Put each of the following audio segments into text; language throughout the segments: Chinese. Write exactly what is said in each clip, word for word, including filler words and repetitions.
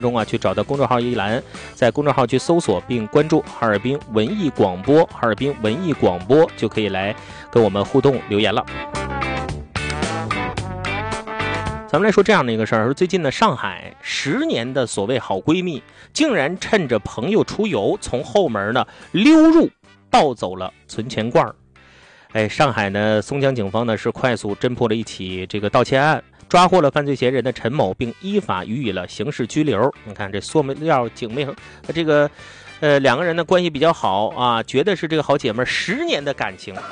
中啊，去找到公众号一栏，在公众号去搜索并关注哈尔滨文艺广播，哈尔滨文艺广播就可以来跟我们互动留言了。咱们来说这样的一个事儿，说最近呢，上海十年的所谓好闺蜜，竟然趁着朋友出游，从后门呢溜入，盗走了存钱罐。哎，上海呢，松江警方呢是快速侦破了一起这个盗窃案，抓获了犯罪嫌疑人的陈某，并依法予以了刑事拘留。你看这塑料警妹和这个呃两个人的关系比较好啊，绝对是这个好姐妹十年的感情。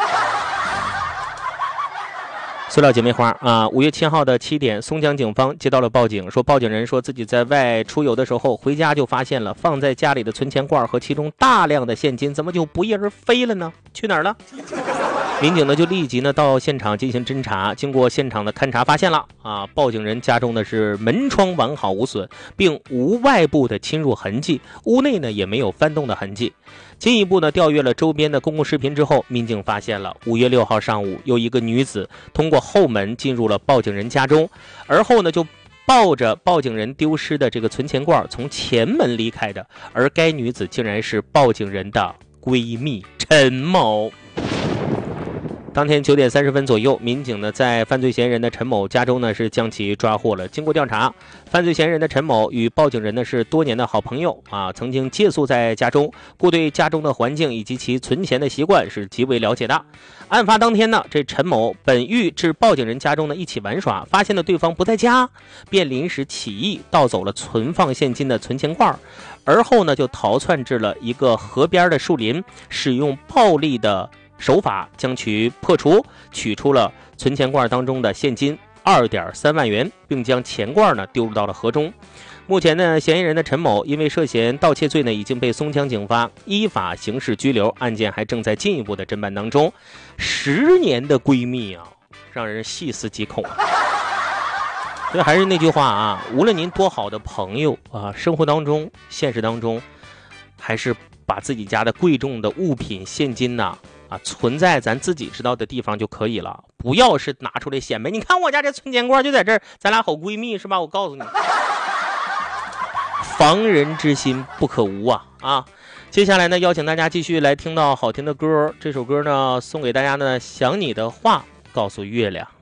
塑料姐妹花啊！五月七号的七点，松江警方接到了报警，说报警人说自己在外出游的时候，回家就发现了放在家里的存钱罐和其中大量的现金，怎么就不翼而飞了呢？去哪儿了？民警呢就立即呢到现场进行侦查，经过现场的勘查，发现了啊，报警人家中的是门窗完好无损，并无外部的侵入痕迹，屋内呢也没有翻动的痕迹。进一步呢调阅了周边的公共视频之后，民警发现了五月六号上午有一个女子通过后门进入了报警人家中，而后呢就抱着报警人丢失的这个存钱罐从前门离开的，而该女子竟然是报警人的闺蜜陈某。当天九点三十分左右，民警呢在犯罪嫌疑人的陈某家中呢是将其抓获了。经过调查，犯罪嫌疑人的陈某与报警人呢是多年的好朋友啊，曾经借宿在家中，故对家中的环境以及其存钱的习惯是极为了解的。案发当天呢，这陈某本欲至报警人家中呢一起玩耍，发现了对方不在家，便临时起意盗走了存放现金的存钱罐，而后呢就逃窜至了一个河边的树林，使用暴力的手法将其破除，取出了存钱罐当中的现金 二点三万元，并将钱罐呢丢入到了河中。目前呢，嫌疑人的陈某因为涉嫌盗窃罪呢，已经被松江警方依法刑事拘留，案件还正在进一步的侦办当中。十年的闺蜜啊，让人细思极恐啊！所以还是那句话啊，无论您多好的朋友啊，生活当中、现实当中，还是把自己家的贵重的物品、现金呐、啊。啊，存在咱自己知道的地方就可以了，不要是拿出来显摆。你看我家这存钱罐就在这儿，咱俩好闺蜜是吧？我告诉你，防人之心不可无啊啊！接下来呢，邀请大家继续来听到好听的歌，这首歌呢送给大家呢，想你的话告诉月亮。